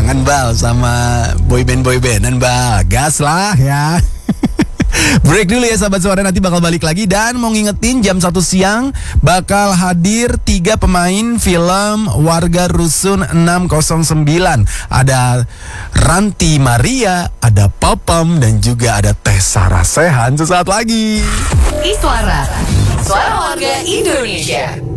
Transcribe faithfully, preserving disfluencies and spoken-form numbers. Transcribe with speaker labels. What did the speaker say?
Speaker 1: Jangan Bal sama boyband boybandan Bal. Gas lah ya. Break dulu ya sahabat suara, nanti bakal balik lagi. Dan mau ngingetin jam satu siang bakal hadir tiga pemain film Warga Rusun enam nol sembilan. Ada Ranti Maria, ada Papam, dan juga ada Tessa Rasehan sesaat lagi.
Speaker 2: Iswara, suara warga Indonesia.